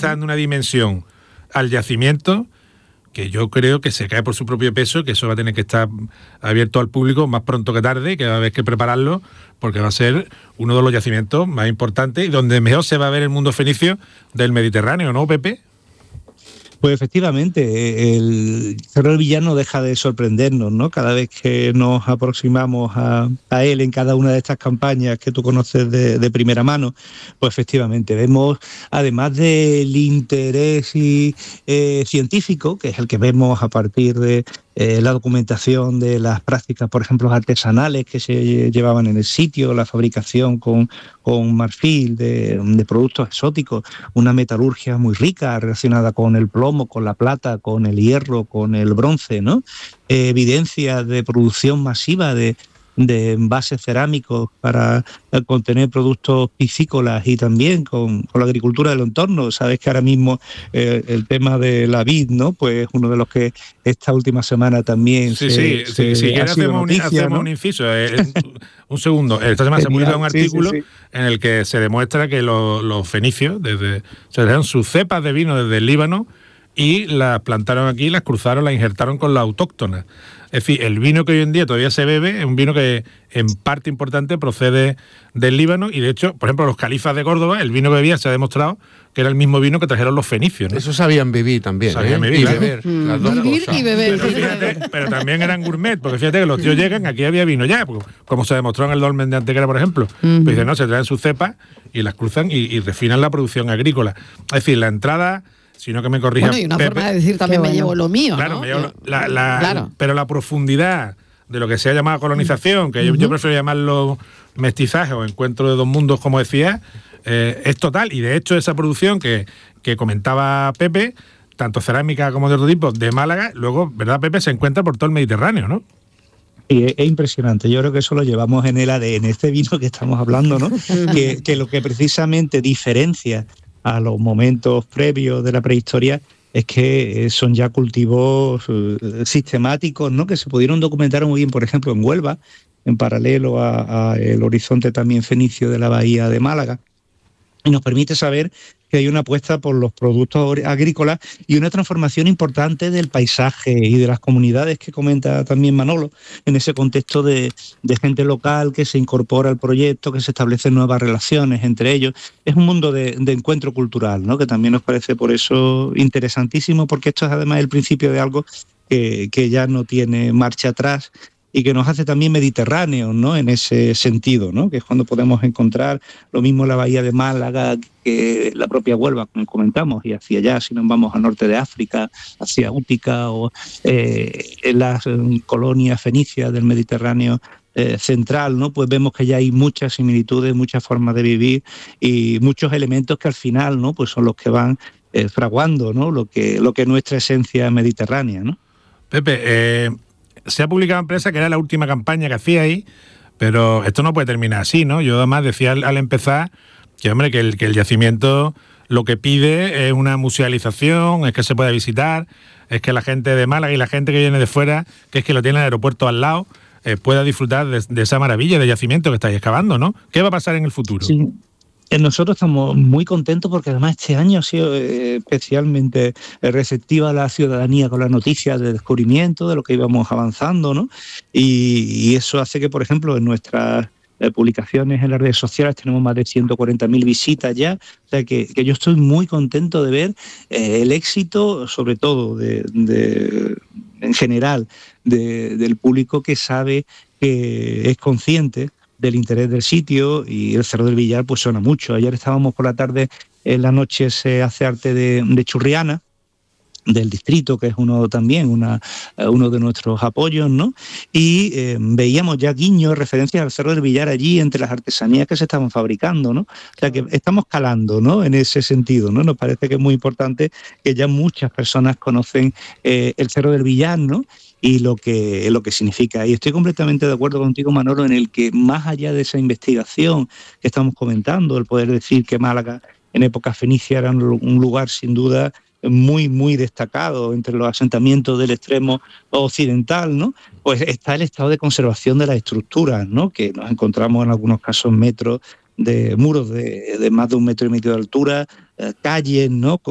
está dando una dimensión al yacimiento que yo creo que se cae por su propio peso, que eso va a tener que estar abierto al público más pronto que tarde, que va a haber que prepararlo, porque va a ser uno de los yacimientos más importantes y donde mejor se va a ver el mundo fenicio del Mediterráneo, ¿no, Pepe? Pues efectivamente, el Cerro del Villar no deja de sorprendernos, ¿no? Cada vez que nos aproximamos a él en cada una de estas campañas que tú conoces de primera mano, pues efectivamente vemos, además del interés científico, que es el que vemos a partir de la documentación de las prácticas, por ejemplo, artesanales que se llevaban en el sitio, la fabricación con marfil de productos exóticos, una metalurgia muy rica relacionada con el plomo, con la plata, con el hierro, con el bronce, ¿no? Evidencias de producción masiva de envases cerámicos para contener productos piscícolas y también con la agricultura del entorno. Sabes que ahora mismo el tema de la vid, ¿no? Pues uno de los que esta última semana también sí, hacemos un inciso. Un segundo. Esta semana se publica un artículo en el que se demuestra que los fenicios se trajeron sus cepas de vino desde el Líbano y las plantaron aquí, las cruzaron, las injertaron con las autóctonas. Es decir, el vino que hoy en día todavía se bebe es un vino que en parte importante procede del Líbano y de hecho, por ejemplo, los califas de Córdoba, el vino que bebían se ha demostrado que era el mismo vino que trajeron los fenicios, ¿no? Eso sabían vivir también. Sabían vivir, y claro. beber. Las dos Vivir cosas. y beber. Pero también eran gourmet, porque fíjate que los tíos llegan, aquí había vino ya, como se demostró en el dolmen de Antequera, por ejemplo. Pues dicen, no, se traen sus cepas y las cruzan y refinan la producción agrícola. Es decir, la entrada, sino que me corrija. Bueno, y una Pepe, forma de decir también me llevo lo mío, claro, ¿no? me llevo Claro. Pero la profundidad de lo que se ha llamado colonización, que yo prefiero llamarlo mestizaje o encuentro de dos mundos, como decía, es total. Y de hecho esa producción que comentaba Pepe, tanto cerámica como de otro tipo, de Málaga, luego, ¿verdad, Pepe? Se encuentra por todo el Mediterráneo, ¿no? Sí, es impresionante. Yo creo que eso lo llevamos en el ADN, este vino que estamos hablando, ¿no? que lo que precisamente diferencia a los momentos previos de la prehistoria es que son ya cultivos sistemáticos, ¿no? Que se pudieron documentar muy bien, por ejemplo, en Huelva, en paralelo a el horizonte también fenicio de la bahía de Málaga, y nos permite saber que hay una apuesta por los productos agrícolas y una transformación importante del paisaje y de las comunidades que comenta también Manolo, en ese contexto de gente local que se incorpora al proyecto, que se establecen nuevas relaciones entre ellos. Es un mundo de encuentro cultural, ¿no? Que también nos parece por eso interesantísimo, porque esto es además el principio de algo que ya no tiene marcha atrás y que nos hace también mediterráneos, ¿no? En ese sentido, ¿no? Que es cuando podemos encontrar lo mismo en la bahía de Málaga que la propia Huelva, como comentamos, y hacia allá, si nos vamos al norte de África, hacia Útica o en las colonias fenicias del Mediterráneo central, ¿no? Pues vemos que ya hay muchas similitudes, muchas formas de vivir y muchos elementos que al final, ¿no? Pues son los que van fraguando, ¿no? Lo que es nuestra esencia mediterránea, ¿no? Pepe, se ha publicado en prensa que era la última campaña que hacía ahí, pero esto no puede terminar así, ¿no? Yo además decía al empezar que, hombre, que el yacimiento lo que pide es una musealización, es que se pueda visitar, es que la gente de Málaga y la gente que viene de fuera, que es que lo tiene el aeropuerto al lado, pueda disfrutar de esa maravilla de yacimiento que estáis excavando, ¿no? ¿Qué va a pasar en el futuro? Sí. Nosotros estamos muy contentos porque además este año ha sido especialmente receptiva la ciudadanía con las noticias de descubrimiento, de lo que íbamos avanzando, ¿no? Y eso hace que, por ejemplo, en nuestras publicaciones en las redes sociales tenemos más de 140.000 visitas ya. O sea que yo estoy muy contento de ver el éxito, sobre todo en general, del público que sabe, que es consciente del interés del sitio, y el Cerro del Villar pues suena mucho. Ayer estábamos por la tarde, en la noche se hace arte de Churriana, del distrito, que es uno de nuestros apoyos, ¿no? Y veíamos ya guiños, referencias al Cerro del Villar allí entre las artesanías que se estaban fabricando, ¿no? O sea que estamos calando, ¿no? En ese sentido, ¿no? Nos parece que es muy importante que ya muchas personas conocen el Cerro del Villar, ¿no? Y lo que significa. Y estoy completamente de acuerdo contigo, Manolo, en el que más allá de esa investigación que estamos comentando, el poder decir que Málaga en época fenicia era un lugar sin duda muy, muy destacado entre los asentamientos del extremo occidental, ¿no? Pues está el estado de conservación de las estructuras, ¿no? Que nos encontramos en algunos casos metros de muros de más de 1,5 metros de altura, calles, ¿no?